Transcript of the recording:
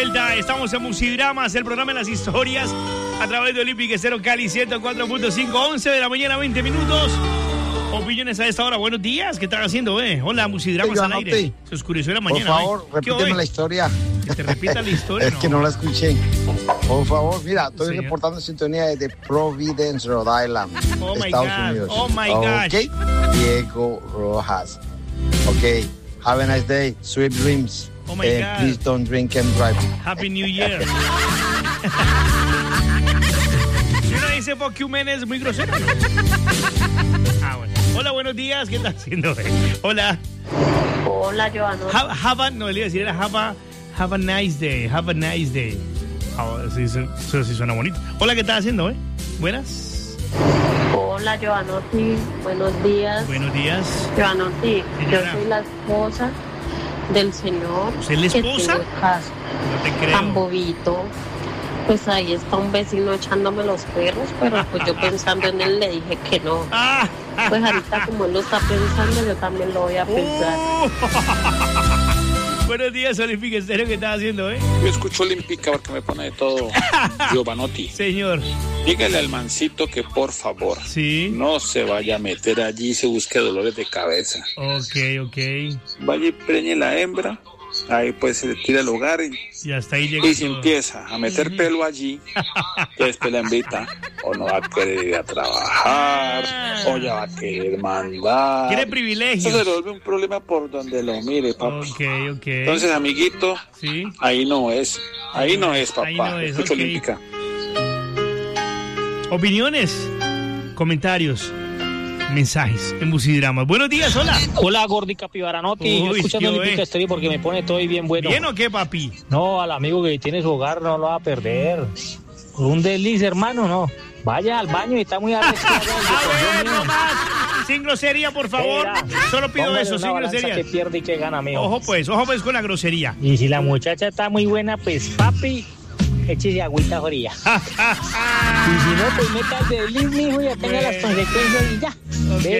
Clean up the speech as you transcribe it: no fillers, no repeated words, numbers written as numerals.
vuelta. Estamos en Musidramas, el programa de las historias, a través de Olympic Estéreo Cali 104.5, 11 de la mañana, 20 minutos. Opiniones a esta hora. Buenos días, ¿qué están haciendo, Hola, Musidramas al aire. Se oscureció la mañana. Por favor, repíteme la historia. Que te repita la historia. Es que no la escuché. Por favor, mira, estoy reportando sintonía desde Providence, Rhode Island, Estados Unidos. Oh my gosh. Diego Rojas. Ok, have a nice day, sweet dreams. Oh my God. Please don't drink and drive. Happy New Year. Si uno dice fuck you, men, es muy grosero. Bueno. Hola, buenos días. ¿Qué estás haciendo? Hola. Hola, Joana. No, le iba a decir, era have a nice day. Have a nice day. Sí, eso sí suena bonito. Hola, ¿qué estás haciendo, Buenas. Hola, Joanotti. Buenos días. Buenos días. Joanotti, yo soy la esposa del señor. ¿Usted es la esposa? No te creo. Tan bobito. Pues ahí está un vecino echándome los perros, pero pues yo pensando en él le dije que no. Pues ahorita como él lo está pensando, yo también lo voy a pensar. Buenos días, Olympic Estéreo, ¿qué estás haciendo, Yo escucho Olímpica porque me pone de todo. Giovanotti. Señor. Dígale al mancito que por favor no se vaya a meter allí y se busque dolores de cabeza. Ok. Vaya y preñe la hembra. Ahí pues se le tira el hogar y hasta ahí llega. Y si empieza a meter pelo allí, después la invita o no va a querer ir a trabajar, o ya va a querer mandar. Quiere privilegios. Eso se vuelve un problema por donde lo mire, papi. Ok. Entonces, amiguito, ahí no es, papá. Ahí no es, Escucho Olímpica. Opiniones, comentarios, mensajes en Musidramas. Buenos días, hola. Hola, Gordi Capibaranotti. Yo escuchando Olímpica Estéreo porque me pone todo bien bueno. ¿Bien o qué, papi? No, al amigo que tiene su hogar no lo va a perder. Un desliz, hermano, no. Vaya al baño y está muy arrechado. A ver, no más. Sin grosería, por favor. Solo pido eso, sin grosería. Que pierde y que gana, mío. Ojo pues con la grosería. Y si la muchacha está muy buena, pues, papi, échese agüita fría. Y si no, pues meta el desliz, mijo, y ya tenga las consecuencias y ya.